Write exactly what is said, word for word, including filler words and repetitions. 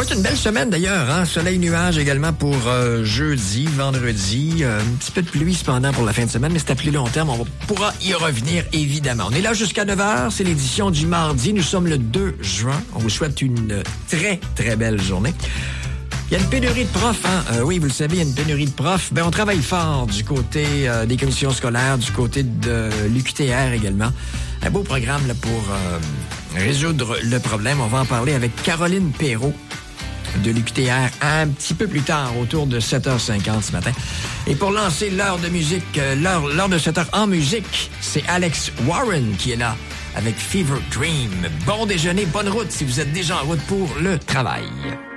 souhaite une belle semaine d'ailleurs, hein? Soleil, nuages également pour euh, jeudi, vendredi. Euh, un petit peu de pluie cependant pour la fin de semaine, mais c'est à plus long terme. On va, pourra y revenir évidemment. On est là jusqu'à neuf heures. C'est l'édition du mardi. Nous sommes le deux juin. On vous souhaite une très, très belle journée. Il y a une pénurie de profs, hein? Euh, oui, vous le savez, il y a une pénurie de profs. Ben, on travaille fort du côté euh, des commissions scolaires, du côté de l'U Q T R également. Un beau programme là, pour euh, résoudre le problème. On va en parler avec Caroline Perrault de l'U Q T R un petit peu plus tard, autour de sept heures cinquante ce matin. Et pour lancer l'heure de musique, euh, l'heure, l'heure de sept heures en musique, c'est Alex Warren qui est là avec Fever Dream. Bon déjeuner, bonne route si vous êtes déjà en route pour le travail.